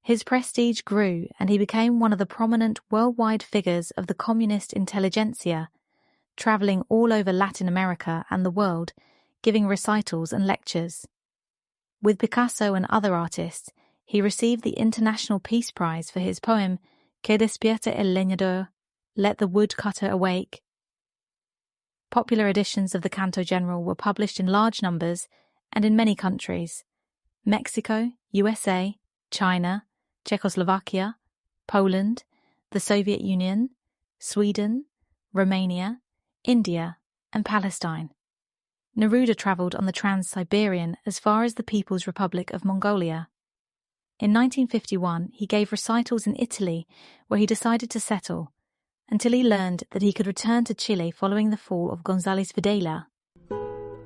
His prestige grew and he became one of the prominent worldwide figures of the communist intelligentsia, traveling all over Latin America and the world, giving recitals and lectures. With Picasso and other artists, he received the International Peace Prize for his poem Que despierte el leñador, Let the Woodcutter Awake. Popular editions of the Canto General were published in large numbers and in many countries: Mexico, USA, China, Czechoslovakia, Poland, the Soviet Union, Sweden, Romania, India, and Palestine. Neruda travelled on the Trans-Siberian as far as the People's Republic of Mongolia. In 1951, he gave recitals in Italy, where he decided to settle, until he learned that he could return to Chile following the fall of González Videla.